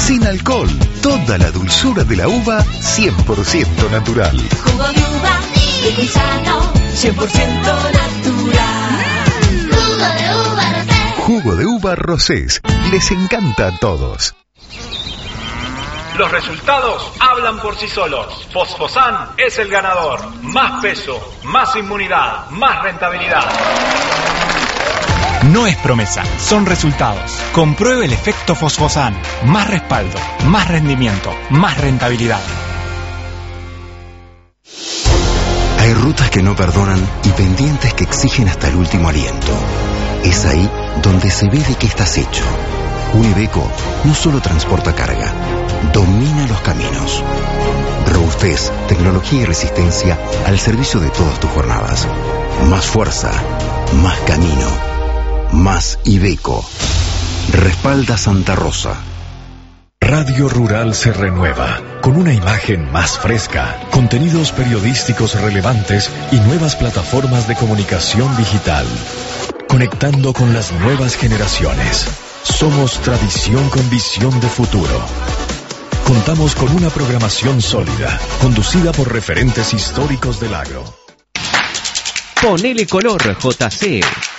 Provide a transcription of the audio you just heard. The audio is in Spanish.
sin alcohol. Toda la dulzura de la uva, 100% natural. Jugo de uva, rico y sano, 100% natural. Jugo de uva Rosés. Jugo de uva Rosés. Les encanta a todos. Los resultados hablan por sí solos. Fosfosan es el ganador. Más peso, más inmunidad, más rentabilidad. No es promesa, son resultados. Compruebe el efecto Fosfosan. Más respaldo, más rendimiento, más rentabilidad. Hay rutas que no perdonan y pendientes que exigen hasta el último aliento. Es ahí donde se ve de qué estás hecho. Un Iveco no solo transporta carga, domina los caminos. Robustez, tecnología y resistencia al servicio de todas tus jornadas. Más fuerza, más camino, más Iveco. Respalda Santa Rosa. Radio Rural se renueva, con una imagen más fresca, contenidos periodísticos relevantes y nuevas plataformas de comunicación digital. Conectando con las nuevas generaciones. Somos tradición con visión de futuro. Contamos con una programación sólida, conducida por referentes históricos del agro. Ponele color, JC.